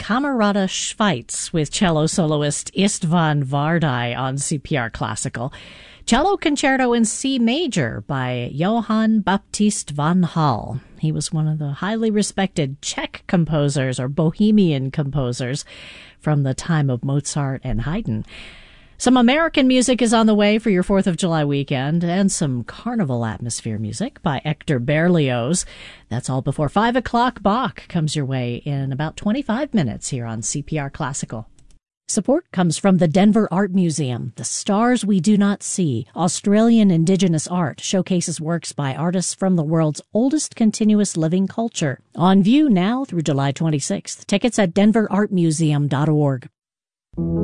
Kamerada Schweitz with cello soloist Istvan Vardai on CPR Classical. Cello Concerto in C Major by Johann Baptist van Hall. He was one of the highly respected Czech composers or Bohemian composers from the time of Mozart and Haydn. Some American music is on the way for your 4th of July weekend, and some carnival atmosphere music by Hector Berlioz. That's all before 5 o'clock. Bach comes your way in about 25 minutes here on CPR Classical. Support comes from the Denver Art Museum. The Stars We Do Not See, Australian Indigenous art, showcases works by artists from the world's oldest continuous living culture. On view now through July 26th. Tickets at denverartmuseum.org.